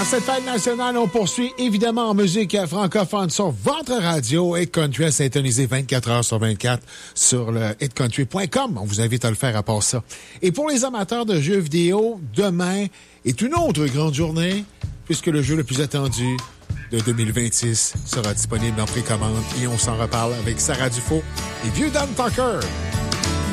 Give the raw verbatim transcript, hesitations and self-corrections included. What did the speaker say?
Dans cette fête nationale, on poursuit évidemment en musique francophone sur votre radio Hit Country à s'intoniser vingt-quatre heures sur vingt-quatre sur le hit country point com. On vous invite à le faire à part ça. Et pour les amateurs de jeux vidéo, demain est une autre grande journée puisque le jeu le plus attendu de deux mille vingt-six sera disponible en précommande et on s'en reparle avec Sarah Dufault et Vieux Dan Tucker.